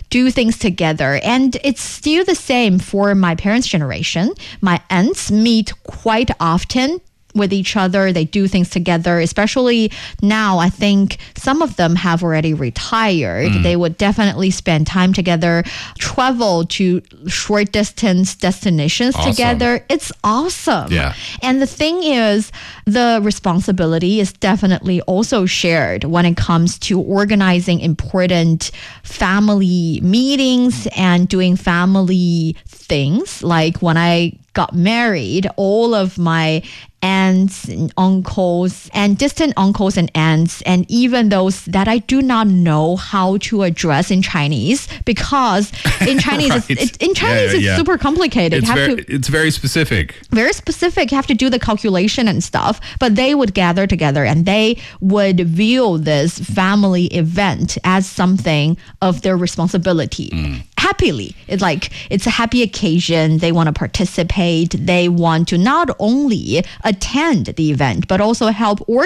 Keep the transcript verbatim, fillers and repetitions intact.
do things together. And it's still the same for my parents' generation. My aunts meet quite often with each other. They do things together, especially now. I think some of them have already retired. Mm. They would definitely spend time together, travel to short distance destinations awesome. Together. It's awesome. Yeah. And the thing is, the responsibility is definitely also shared when it comes to organizing important family meetings and doing family things. Like when I got married, all of my aunts and uncles and distant uncles and aunts, and even those that I do not know how to address in Chinese, because in Chinese, right. it's, it's, in Chinese, yeah, yeah, yeah. it's super complicated. It's, you have very, to, it's very specific. Very specific. You have to do the calculation and stuff, but they would gather together and they would view this family event as something of their responsibility. Mm. Happily. It's like, it's a happy occasion. They want to participate. They want to not only attend the event, but also help organize